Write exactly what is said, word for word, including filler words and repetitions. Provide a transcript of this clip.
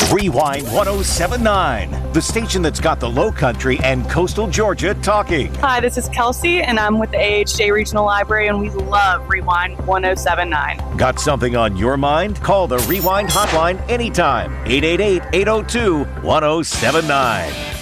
Rewind ten seventy-nine, the station that's got the Low Country and Coastal Georgia talking. Hi, this is Kelsey, and I'm with the A H J Regional Library, and we love Rewind ten seventy-nine. Got something on your mind? Call the Rewind hotline anytime. eight eight eight, eight oh two, ten seventy-nine.